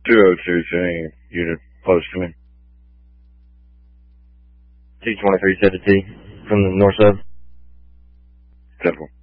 202 saying unit close to me. 223 set to T from the north side. Temple.